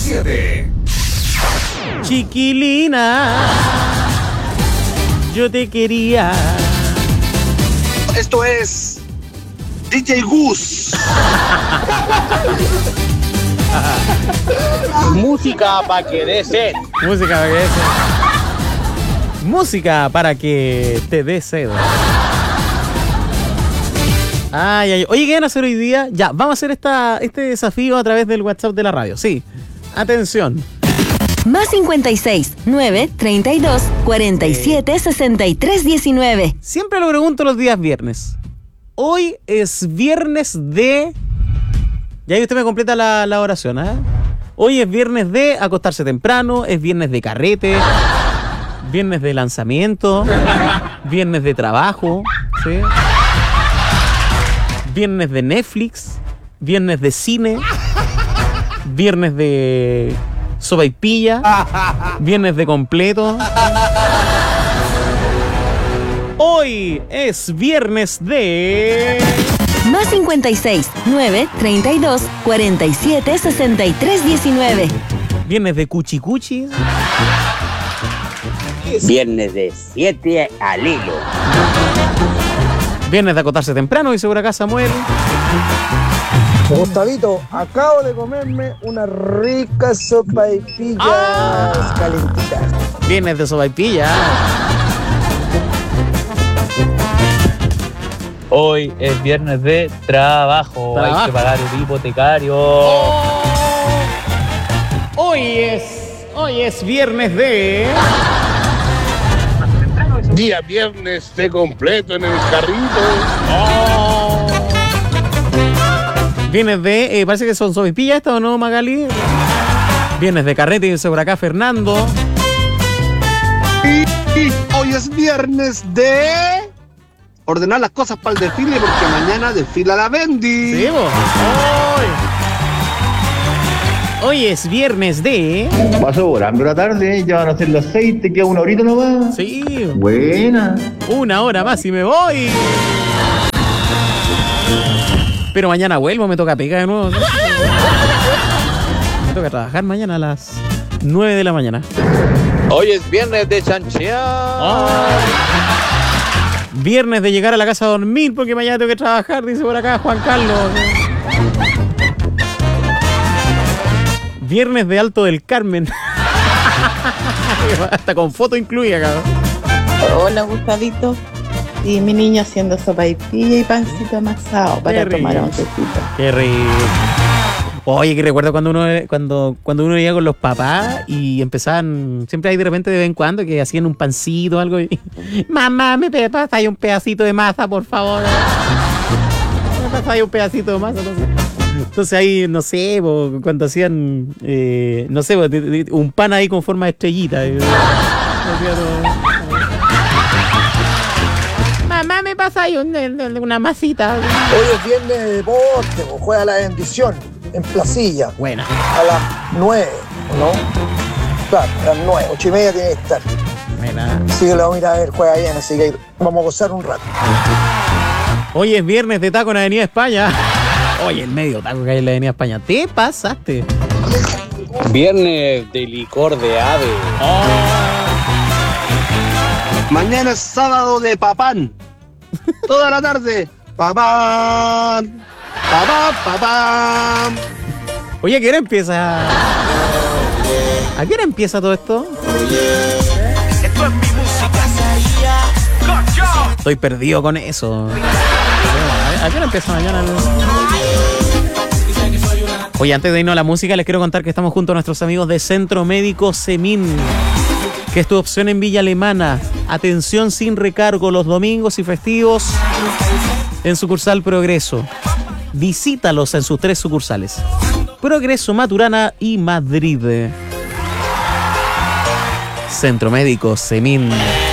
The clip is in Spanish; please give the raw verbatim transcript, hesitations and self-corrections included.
siete. Chiquilina, yo te quería. Esto es D J Gus. Música para que dé sed. Música para que dé sed. Música para que te dé sed. Ay, ay. Oye, ¿qué van a hacer hoy día? Ya, vamos a hacer esta, este desafío a través del WhatsApp de la radio. Sí, atención. Más cincuenta y seis, nueve, treinta y dos, cuarenta y siete, sesenta y tres, diecinueve. Siempre lo pregunto los días viernes. Hoy es viernes de... Ya ahí usted me completa la, la oración, ¿eh? Hoy es viernes de acostarse temprano, es viernes de carrete, viernes de lanzamiento, viernes de trabajo, ¿sí? Viernes de Netflix, viernes de cine, viernes de sopaipilla, viernes de completo. Hoy es viernes de... Más cincuenta y seis, nueve, treinta y dos, cuarenta y siete, sesenta y tres, diecinueve. Viernes de cuchicuchis. Viernes de siete al hilo. Viernes de acotarse temprano, dice por acá Samuel. Gustavito, acabo de comerme una rica sopaipilla ah. calentita. Viernes de sopaipilla. Hoy es viernes de trabajo. trabajo. Hay que pagar el hipotecario. Oh. Hoy es, hoy es viernes de... Día viernes de completo en el carrito. Oh. Viernes de... Eh, parece que son sopaipillas estas, ¿o no, Magali? Viernes de carrete, dice por acá Fernando. Y, y hoy es viernes de... ordenar las cosas para el desfile porque mañana desfila la Bendy. Sí, vos. Hoy. Hoy es viernes de... Pasó volando la tarde, ya van a ser las seis, te queda una horita nomás. Sí. Buena. Una hora más y me voy. Pero mañana vuelvo, me toca pegar de nuevo. Me toca trabajar mañana a las nueve de la mañana. Hoy es viernes de chanchear. Oh. Viernes de llegar a la casa a dormir porque mañana tengo que trabajar, dice por acá Juan Carlos. Viernes de Alto del Carmen. Hasta con foto incluida, cabrón. Hola, Gustavito. Y mi niño haciendo sopaipilla y pancito amasado para Qué tomar rico. oncecito. Qué rico. Oye, que recuerdo cuando uno cuando cuando uno iba con los papás y empezaban, siempre hay de repente de vez en cuando que hacían un pancito o algo y, mamá, me pasa ahí un pedacito de masa, por favor. Me pasa ahí un pedacito de masa. Entonces, entonces ahí, no sé, bo, cuando hacían, eh, no sé, bo, un pan ahí con forma de estrellita. Mamá, me pasa ahí un, una masita. Hoy es viernes de deporte, o juega la bendición en Placilla. Buena. A las nueve, ¿no? Claro, a las nueve, ocho y media tiene que estar. Buena. Así que lo vamos a ir a ver, juega bien, así que vamos a gozar un rato. Hoy es viernes de taco en la Avenida España. Oye, el medio taco que hay en la Avenida España. ¿Te pasaste? Viernes de licor de ave. Oh. Mañana es sábado de papán. Toda la tarde. Papán. Papán, papán. Oye, ¿a qué hora empieza? ¿A qué hora empieza todo esto? Esto es mi música. Estoy perdido con eso. ¿A qué hora empieza mañana? Oye, antes de irnos a la música, les quiero contar que estamos junto a nuestros amigos de Centro Médico Semin, que es tu opción en Villa Alemana. Atención sin recargo los domingos y festivos en sucursal Progreso. Visítalos en sus tres sucursales: Progreso, Maturana y Madrid. Centro Médico Semin.